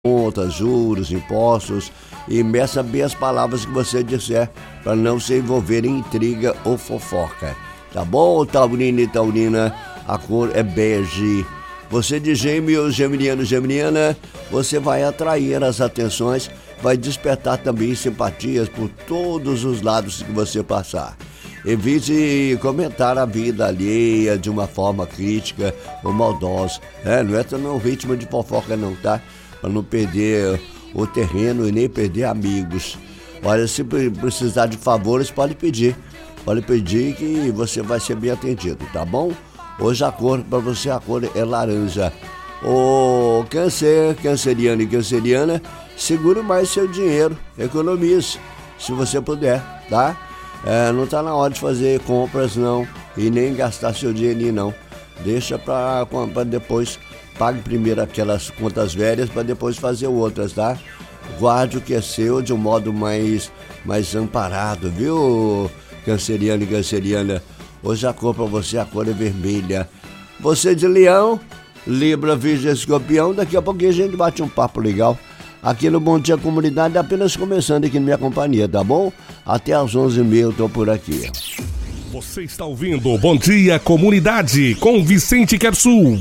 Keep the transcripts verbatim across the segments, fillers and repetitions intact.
contas, juros, impostos, e meça bem as palavras que você disser para não se envolver em intriga ou fofoca. Tá bom, taurino e taurina? A cor é bege. Você de Gêmeos, geminiano, geminiana, você vai atrair as atenções, vai despertar também simpatias por todos os lados que você passar. Evite comentar a vida alheia de uma forma crítica ou maldosa. É, não entra no ritmo de fofoca não, tá? Para não perder o terreno e nem perder amigos. Olha, se precisar de favores, pode pedir. Pode pedir que você vai ser bem atendido, tá bom? Hoje a cor para você, a cor é laranja. Ô câncer, canceriano e canceriana, segure mais seu dinheiro, economize, se você puder, tá? É, não tá na hora de fazer compras não, e nem gastar seu dinheirinho não. Deixa para depois, pague primeiro aquelas contas velhas para depois fazer outras, tá? Guarde o que é seu de um modo mais, mais amparado, viu, canceriano e canceriana? Hoje a cor para você, a cor é vermelha. Você de Leão, Libra, Virgem e Escorpião, daqui a pouquinho a gente bate um papo legal. Aqui no Bom Dia Comunidade, apenas começando aqui na minha companhia, tá bom? Até às onze e meia eu tô por aqui. Você está ouvindo Bom Dia Comunidade com Vicente Quersul.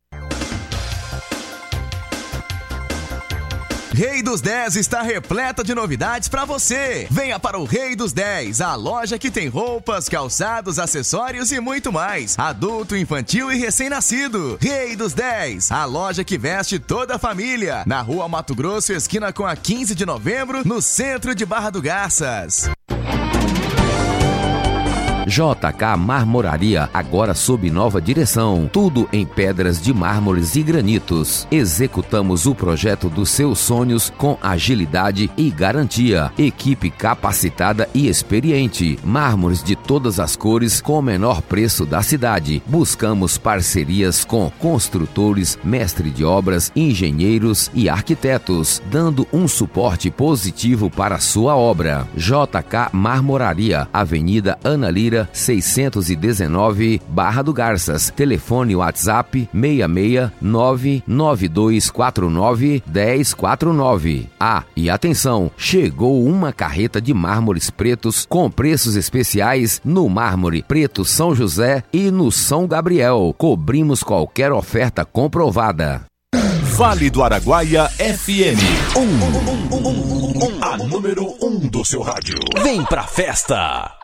Rei dos dez está repleta de novidades para você. Venha para o Rei dos dez, a loja que tem roupas, calçados, acessórios e muito mais. Adulto, infantil e recém-nascido. Rei dos dez, a loja que veste toda a família. Na Rua Mato Grosso, esquina com a quinze de novembro, no centro de Barra do Garças. J K Marmoraria, agora sob nova direção. Tudo em pedras de mármores e granitos. Executamos o projeto dos seus sonhos com agilidade e garantia. Equipe capacitada e experiente. Mármores de todas as cores com o menor preço da cidade. Buscamos parcerias com construtores, mestre de obras, engenheiros e arquitetos, dando um suporte positivo para sua obra. J K Marmoraria, Avenida Ana Lira, seiscentos e dezenove, Barra do Garças. Telefone WhatsApp seis seis nove nove dois quatro nove um zero quatro nove. Ah, e atenção, chegou uma carreta de mármores pretos com preços especiais no mármore preto São José e no São Gabriel. Cobrimos qualquer oferta comprovada. Vale do Araguaia F M, um, um, um, um, um, a número um do seu rádio. Vem pra festa!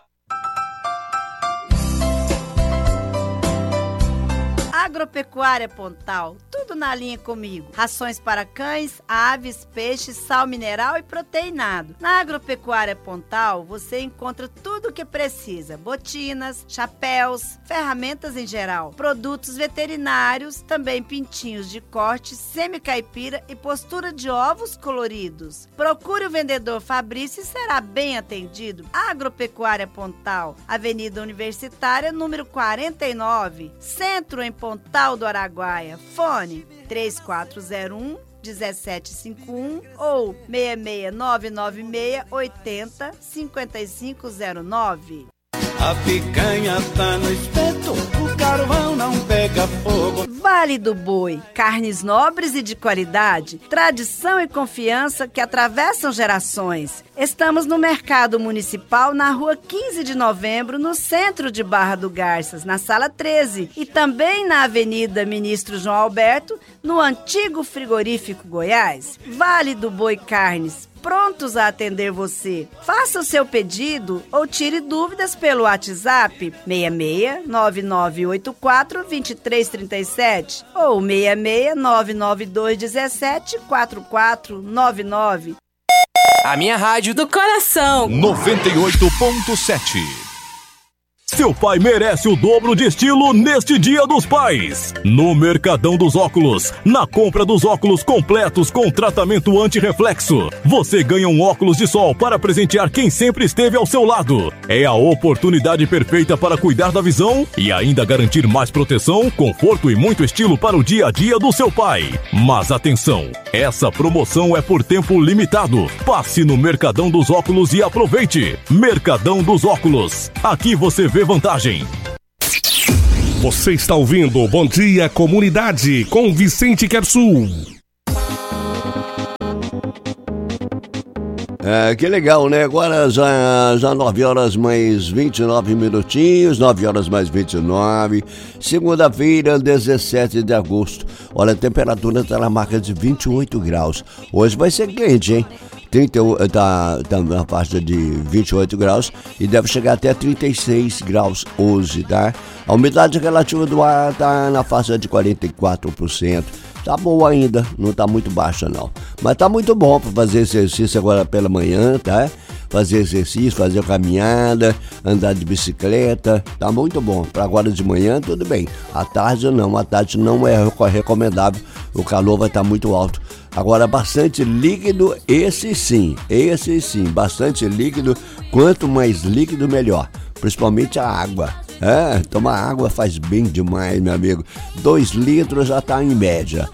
Agropecuária Pontal, tudo na linha comigo. Rações para cães, aves, peixes, sal mineral e proteinado. Na Agropecuária Pontal, você encontra tudo o que precisa. Botinas, chapéus, ferramentas em geral, produtos veterinários, também pintinhos de corte, semi-caipira e postura de ovos coloridos. Procure o vendedor Fabrício e será bem atendido. Agropecuária Pontal, Avenida Universitária, número quarenta e nove, Centro em Pontal do Araguaia. Fone três quatro zero um, um sete cinco um ou seis seis nove nove seis oito zero cinco cinco zero nove. A picanha tá no espeto, o carvão não pega fogo. Vale do Boi, carnes nobres e de qualidade, tradição e confiança que atravessam gerações. Estamos no Mercado Municipal, na Rua quinze de novembro, no centro de Barra do Garças, na Sala treze, e também na Avenida Ministro João Alberto, no antigo Frigorífico Goiás. Vale do Boi Carnes, prontos a atender você. Faça o seu pedido ou tire dúvidas pelo WhatsApp seis seis nove nove oito quatro dois três três sete ou seis seis nove nove dois um sete quatro quatro nove nove. A minha rádio do coração. noventa e oito ponto sete. Seu pai merece o dobro de estilo neste Dia dos Pais. No Mercadão dos Óculos, na compra dos óculos completos com tratamento anti-reflexo, você ganha um óculos de sol para presentear quem sempre esteve ao seu lado. É a oportunidade perfeita para cuidar da visão e ainda garantir mais proteção, conforto e muito estilo para o dia a dia do seu pai. Mas atenção, essa promoção é por tempo limitado. Passe no Mercadão dos Óculos e aproveite. Mercadão dos Óculos. Aqui você vê vantagem. Você está ouvindo Bom Dia Comunidade com Vicente Quersul. É, que legal, né? Agora já, já nove horas mais vinte e nove minutinhos, nove horas mais vinte e nove, segunda-feira, dezessete de agosto. Olha, a temperatura está na marca de vinte e oito graus. Hoje vai ser quente, hein? trinta, tá, tá na faixa de vinte e oito graus e deve chegar até trinta e seis graus hoje, tá? A umidade relativa do ar tá na faixa de quarenta e quatro por cento. Tá boa ainda, não tá muito baixa não. Mas tá muito bom para fazer exercício agora pela manhã, tá? Fazer exercício, fazer caminhada, andar de bicicleta, tá muito bom. Para agora de manhã, tudo bem. À tarde não, à tarde não é recomendável, o calor vai estar muito alto. Agora, bastante líquido, esse sim, esse sim, bastante líquido. Quanto mais líquido, melhor, principalmente a água. É, tomar água faz bem demais, meu amigo. Dois litros já tá em média.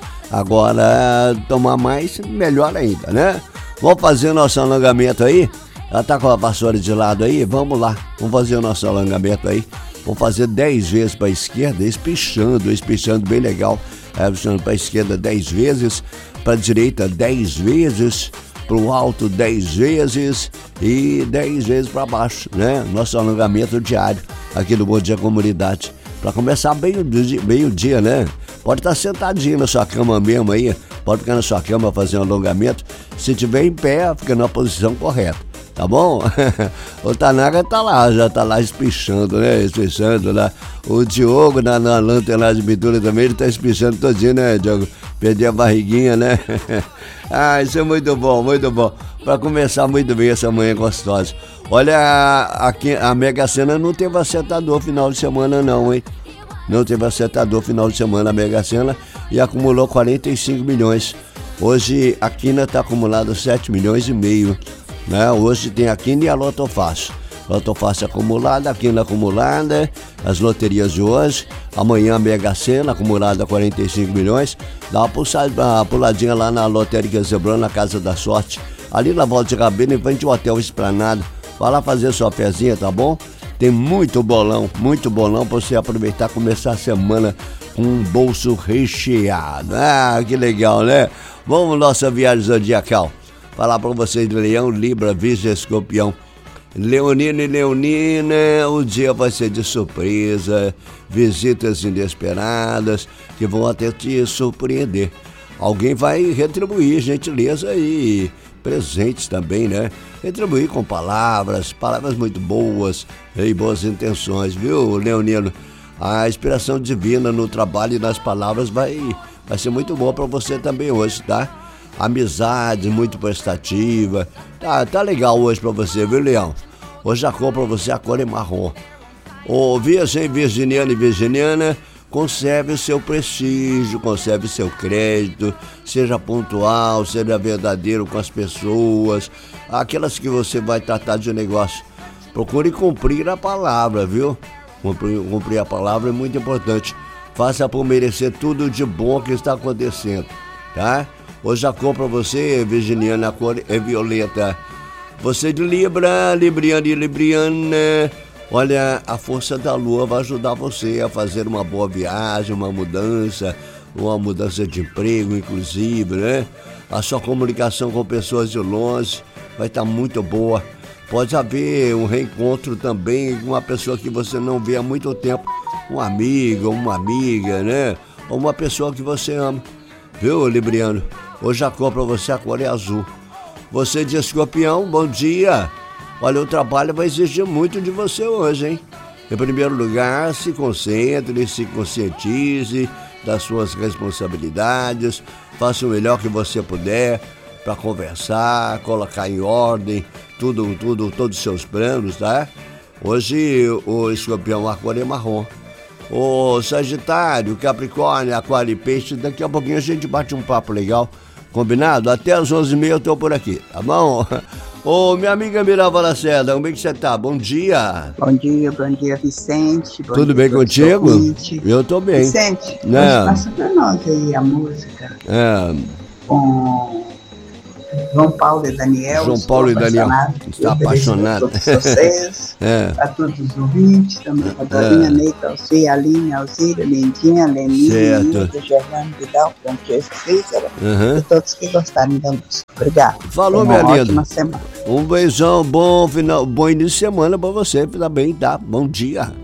Agora, tomar mais, melhor ainda, né? Vamos fazer o nosso alongamento aí? Já tá com a vassoura de lado aí? Vamos lá, vamos fazer o nosso alongamento aí. Vamos fazer dez vezes para a esquerda, espichando, espichando bem legal. É, puxando para a esquerda dez vezes, para a direita dez vezes, para o alto dez vezes e dez vezes para baixo, né? Nosso alongamento diário aqui no Bom Dia Comunidade. Para começar bem o dia, meio dia, né? Pode estar sentadinho na sua cama mesmo aí, pode ficar na sua cama fazendo alongamento. Se tiver em pé, fica na posição correta, tá bom? O Tanaga tá lá, já tá lá espichando, né? Espichando lá. O Diogo na, na lanterna de pintura também, ele tá espichando todinho, né, Diogo? Perder a barriguinha, né? Ah, isso é muito bom, muito bom. Para começar muito bem essa manhã gostosa. Olha, aqui a Mega Sena não teve acertador final de semana não, hein? Não teve acertador final de semana a Mega Sena e acumulou quarenta e cinco milhões. Hoje a Quina está acumulada sete milhões e meio, né? Hoje tem a Quina e a Loto Fácil. Loto Fácil acumulada, a Quina acumulada, as loterias de hoje. Amanhã a Mega Sena acumulada quarenta e cinco milhões. Dá uma, pulsada, uma puladinha lá na Lotérica Zebrão, na Casa da Sorte. Ali na Volta de Rabino, em frente ao Hotel Esplanada. Vai lá fazer sua fezinha, tá bom? Tem muito bolão, muito bolão para você aproveitar, começar a semana com um bolso recheado. Ah, que legal, né? Vamos nossa viagem zodiacal. Falar para vocês de Leão, Libra, Virgem, Escorpião. Leonino e Leonina, o dia vai ser de surpresa, visitas inesperadas que vão até te surpreender. Alguém vai retribuir gentileza e presentes também, né? Retribuir com palavras, palavras muito boas e boas intenções, viu, Leonino? A inspiração divina no trabalho e nas palavras vai, vai ser muito boa para você também hoje, tá? Amizade muito prestativa, tá, tá legal hoje para você, viu, Leão? Hoje a cor para você, a cor é marrom. Ô, Virgem, Virginiana e Virginiana, conserve o seu prestígio, conserve o seu crédito, seja pontual, seja verdadeiro com as pessoas, aquelas que você vai tratar de negócio. Procure cumprir a palavra, viu? Cumprir, cumprir a palavra é muito importante. Faça por merecer tudo de bom que está acontecendo, tá? Hoje a cor para você, Virginiana, a cor é violeta. Você de Libra, Libriana e Libriana, olha, a força da lua vai ajudar você a fazer uma boa viagem, uma mudança, uma mudança de emprego, inclusive, né? A sua comunicação com pessoas de longe vai estar muito boa. Pode haver um reencontro também com uma pessoa que você não vê há muito tempo, um amigo, uma amiga, né? Ou uma pessoa que você ama, viu, Libriano? Hoje a cor para você, a cor é azul. Você de Escorpião, bom dia. Olha, o trabalho vai exigir muito de você hoje, hein? Em primeiro lugar, se concentre, se conscientize das suas responsabilidades, faça o melhor que você puder para conversar, colocar em ordem tudo, tudo, todos os seus planos, tá? Hoje o Escorpião, a cor é marrom. O Sagitário, Capricórnio, Aquário e Peixe, daqui a pouquinho a gente bate um papo legal, combinado? Até às onze e meia eu tô por aqui, tá bom? Ô, minha amiga Mirava Lacerda, como é que você tá? Bom dia. Bom dia, bom dia, Vicente. Bom Tudo dia, bem contigo? Eu tô bem. Vicente, né? hoje passa pra nós aí a música. É. Com João Paulo e Daniel. João Paulo e Daniel. Está apaixonado. Todos vocês, é. a todos os ouvintes, também a Dorinha, é. Neita, Alci, Aline, Alcira, Lindinha, Leninha, Nilda, Germano, Vidal, Francesco, Cícero, uhum. e todos que gostarem da música. Obrigado. Falou, uma minha linda. Ótima semana. Um beijão, bom, final, bom início de semana pra você também, tá? Bom dia.